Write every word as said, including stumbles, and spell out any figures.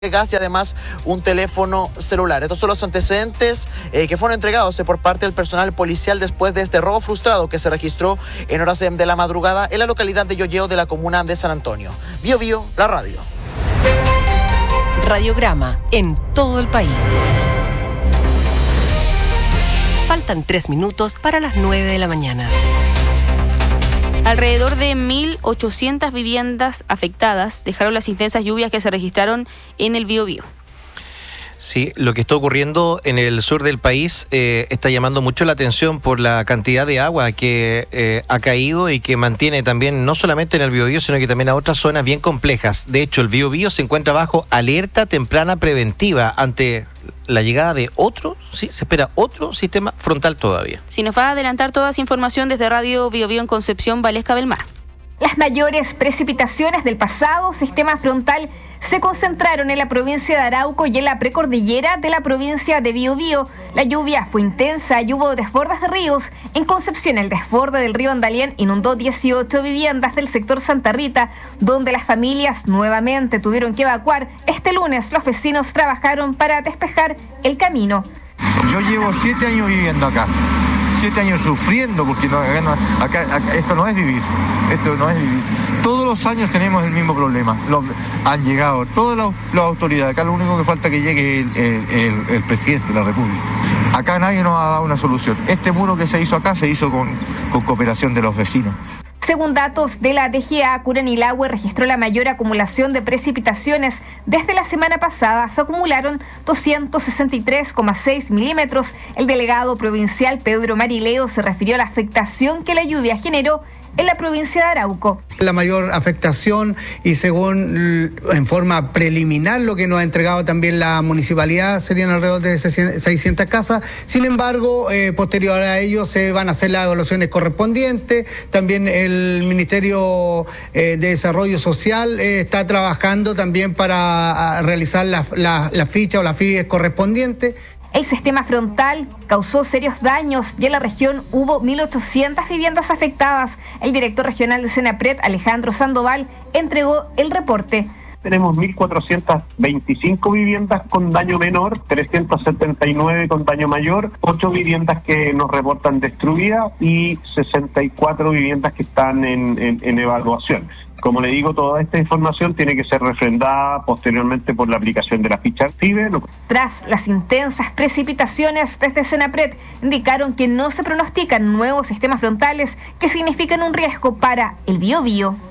gas y además un teléfono celular. Estos son los antecedentes eh, que fueron entregados eh, por parte del personal policial después de este robo frustrado que se registró en horas de la madrugada en la localidad de Yoyeo de la comuna de San Antonio. Bio Bio, la radio. Radiograma en todo el país. Faltan tres minutos para las nueve de la mañana. Alrededor de mil ochocientas viviendas afectadas dejaron las intensas lluvias que se registraron en el Biobío. Sí, lo que está ocurriendo en el sur del país eh, está llamando mucho la atención por la cantidad de agua que eh, ha caído y que mantiene también no solamente en el Biobío, sino que también a otras zonas bien complejas. De hecho, el Biobío se encuentra bajo alerta temprana preventiva ante la llegada de otro, sí, se espera otro sistema frontal todavía. Si nos va a adelantar toda esa información desde Radio Biobío en Concepción, Valesca Belmar. Las mayores precipitaciones del pasado sistema frontal se concentraron en la provincia de Arauco y en la precordillera de la provincia de Biobío. La lluvia fue intensa y hubo desbordes de ríos. En Concepción, el desborde del río Andalién inundó dieciocho viviendas del sector Santa Rita, donde las familias nuevamente tuvieron que evacuar. Este lunes, los vecinos trabajaron para despejar el camino. Yo llevo siete años viviendo acá. Siete años sufriendo porque no, acá, no, acá, acá esto no es vivir, esto no es vivir. Todos los años tenemos el mismo problema. Los, han llegado todas las, las autoridades. Acá lo único que falta es que llegue el, el, el, el presidente de la República. Acá nadie nos ha dado una solución. Este muro que se hizo acá se hizo con, con cooperación de los vecinos. Según datos de la D G A, Curanilahue registró la mayor acumulación de precipitaciones. Desde la semana pasada se acumularon doscientos sesenta y tres coma seis milímetros. El delegado provincial Pedro Marileo se refirió a la afectación que la lluvia generó en la provincia de Arauco. La mayor afectación y según en forma preliminar lo que nos ha entregado también la municipalidad serían alrededor de seiscientas casas. Sin embargo, eh, posterior a ello se van a hacer las evaluaciones correspondientes. También el Ministerio eh, de Desarrollo Social eh, está trabajando también para a, realizar la, la, la ficha o las fiches correspondientes. El sistema frontal causó serios daños y en la región hubo mil ochocientas viviendas afectadas. El director regional de Senapred, Alejandro Sandoval, entregó el reporte. Tenemos mil cuatrocientas veinticinco viviendas con daño menor, trescientas setenta y nueve con daño mayor, ocho viviendas que nos reportan destruidas y sesenta y cuatro viviendas que están en, en, en evaluación. Como le digo, toda esta información tiene que ser refrendada posteriormente por la aplicación de la ficha Arcibe. Tras las intensas precipitaciones desde Senapred, indicaron que no se pronostican nuevos sistemas frontales que significan un riesgo para el Biobío.